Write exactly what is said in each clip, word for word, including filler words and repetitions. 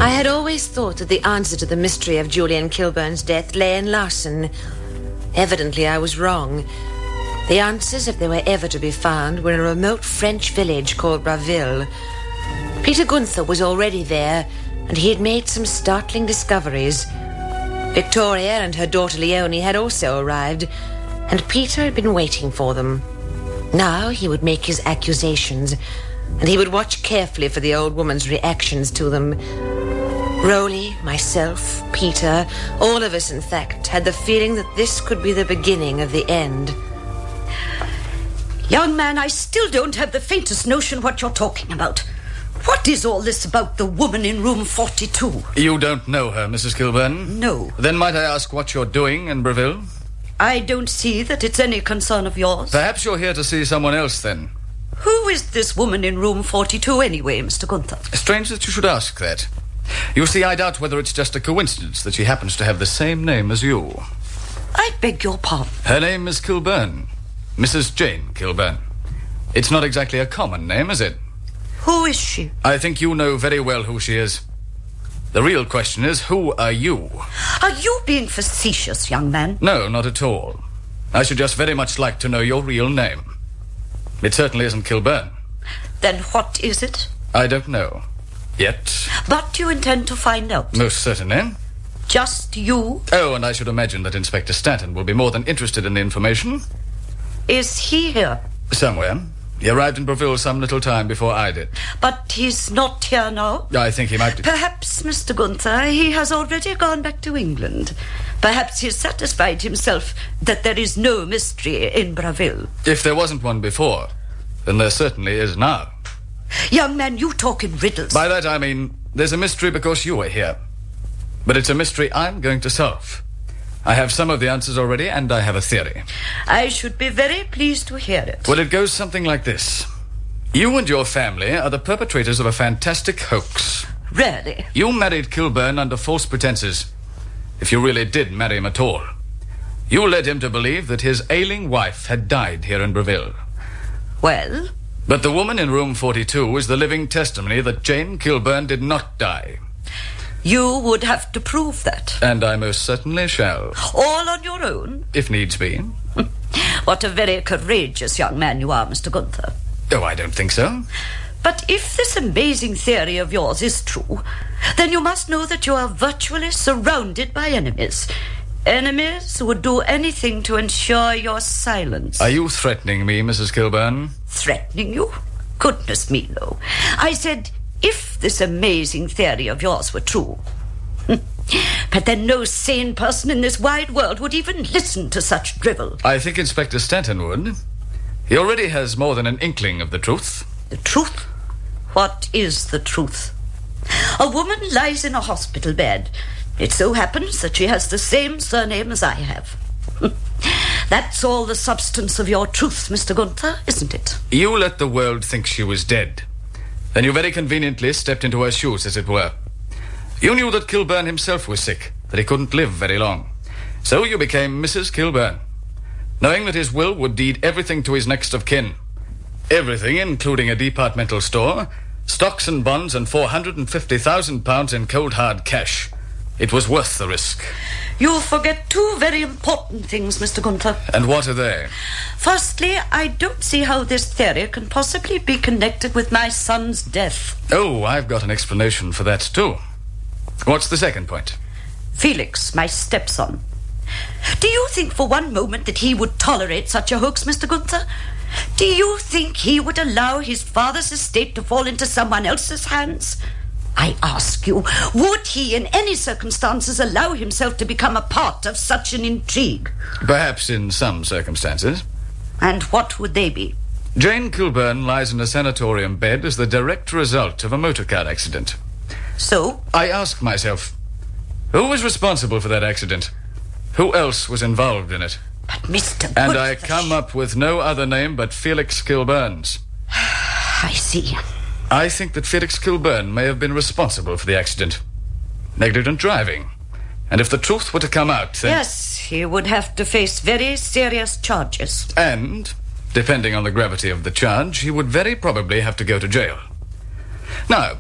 I had always thought that the answer to the mystery of Julian Kilburn's death lay in Larson. Evidently, I was wrong. The answers, if they were ever to be found, were in a remote French village called Braville. Peter Gunther was already there, and he had made some startling discoveries. Victoria and her daughter Leonie had also arrived, and Peter had been waiting for them. Now he would make his accusations, and he would watch carefully for the old woman's reactions to them. Rowley, myself, Peter, all of us, in fact, had the feeling that this could be the beginning of the end. Young man, I still don't have the faintest notion what you're talking about. What is all this about the woman in room forty-two? You don't know her, Missus Kilburn? No. Then might I ask what you're doing in Braville? I don't see that it's any concern of yours. Perhaps you're here to see someone else, then. Who is this woman in room forty-two anyway, Mister Gunther? Strange that you should ask that. You see, I doubt whether it's just a coincidence that she happens to have the same name as you. I beg your pardon? Her name is Kilburn. Missus Jane Kilburn. It's not exactly a common name, is it? Who is she? I think you know very well who she is. The real question is, who are you? Are you being facetious, young man? No, not at all. I should just very much like to know your real name. It certainly isn't Kilburn. Then what is it? I don't know. Yet. But you intend to find out? Most certainly. Just you? Oh, and I should imagine that Inspector Stanton will be more than interested in the information. Is he here? Somewhere. He arrived in Braville some little time before I did. But he's not here now? I think he might be. Perhaps, Mister Gunther, he has already gone back to England. Perhaps he's satisfied himself that there is no mystery in Braville. If there wasn't one before, then there certainly is now. Young man, you talk in riddles. By that I mean, there's a mystery because you are here. But it's a mystery I'm going to solve. I have some of the answers already, and I have a theory. I should be very pleased to hear it. Well, it goes something like this. You and your family are the perpetrators of a fantastic hoax. Really? You married Kilburn under false pretenses. If you really did marry him at all. You led him to believe that his ailing wife had died here in Braville. Well? But the woman in room forty-two is the living testimony that Jane Kilburn did not die. You would have to prove that. And I most certainly shall. All on your own? If needs be. What a very courageous young man you are, Mister Gunther. Oh, I don't think so. But if this amazing theory of yours is true, then you must know that you are virtually surrounded by enemies. Enemies who would do anything to ensure your silence. Are you threatening me, Missus Kilburn? Threatening you? Goodness me, no. I said, if this amazing theory of yours were true. But then no sane person in this wide world would even listen to such drivel. I think Inspector Stanton would. He already has more than an inkling of the truth. The truth? What is the truth? A woman lies in a hospital bed. It so happens that she has the same surname as I have. That's all the substance of your truth, Mister Gunther, isn't it? You let the world think she was dead. Then you very conveniently stepped into her shoes, as it were. You knew that Kilburn himself was sick, that he couldn't live very long. So you became Missus Kilburn, knowing that his will would deed everything to his next of kin. Everything, including a departmental store, stocks and bonds, and four hundred and fifty thousand pounds in cold hard cash. It was worth the risk. You forget two very important things, Mister Gunther. And what are they? Firstly, I don't see how this theory can possibly be connected with my son's death. Oh, I've got an explanation for that, too. What's the second point? Felix, my stepson. Do you think for one moment that he would tolerate such a hoax, Mister Gunther? Do you think he would allow his father's estate to fall into someone else's hands? I ask you, would he in any circumstances allow himself to become a part of such an intrigue? Perhaps in some circumstances. And what would they be? Jane Kilburn lies in a sanatorium bed as the direct result of a motor car accident. So? I ask myself, who was responsible for that accident? Who else was involved in it? But Mister And Goodfish... I come up with no other name but Felix Kilburn's. I see. I think that Felix Kilburn may have been responsible for the accident. Negligent driving. And if the truth were to come out, then... Yes, he would have to face very serious charges. And, depending on the gravity of the charge, he would very probably have to go to jail. Now,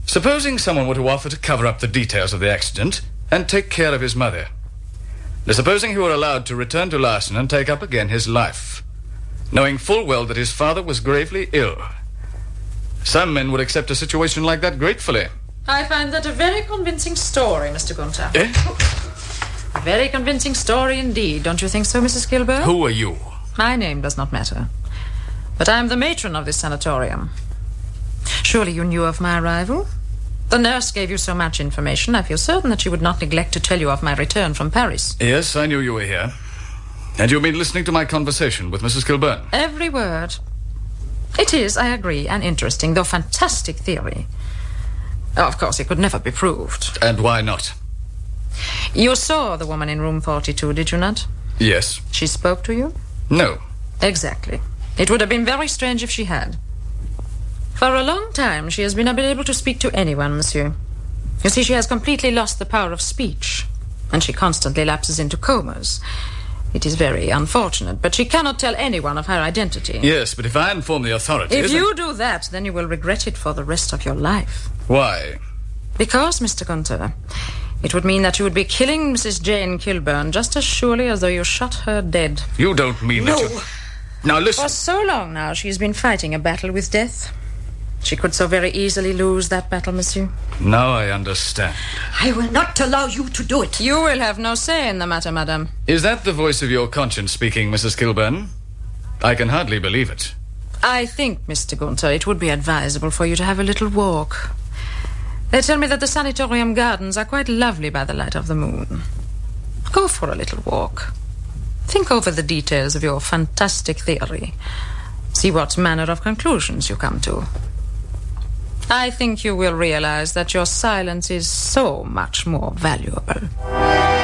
Supposing someone were to offer to cover up the details of the accident and take care of his mother. Now, supposing he were allowed to return to Larson and take up again his life, knowing full well that his father was gravely ill. Some men would accept a situation like that gratefully. I find that a very convincing story, Mister Gunther. Eh? A very convincing story indeed, don't you think so, Missus Kilburn? Who are you? My name does not matter. But I am the matron of this sanatorium. Surely you knew of my arrival? The nurse gave you so much information, I feel certain that she would not neglect to tell you of my return from Paris. Yes, I knew you were here. And you've been listening to my conversation with Missus Kilburn. Every word. It is, I agree, an interesting, though fantastic theory. Oh, of course, it could never be proved. And why not? You saw the woman in room forty-two, did you not? Yes. She spoke to you? No. Exactly. It would have been very strange if she had. For a long time, she has been unable to speak to anyone, monsieur. You see, she has completely lost the power of speech, and she constantly lapses into comas. It is very unfortunate, but she cannot tell anyone of her identity. Yes, but if I inform the authorities... If you do that, then you will regret it for the rest of your life. Why? Because, Mister Gunther, it would mean that you would be killing Missus Jane Kilburn just as surely as though you shot her dead. You don't mean No. that you... Now, listen. For so long now, she has been fighting a battle with death. She could so very easily lose that battle, monsieur. Now I understand. I will not allow you to do it. You will have no say in the matter, madame. Is that the voice of your conscience speaking, Missus Kilburn? I can hardly believe it. I think, Mister Gunther, it would be advisable for you to have a little walk. They tell me that the sanatorium gardens are quite lovely by the light of the moon. Go for a little walk. Think over the details of your fantastic theory. See what manner of conclusions you come to. I think you will realize that your silence is so much more valuable.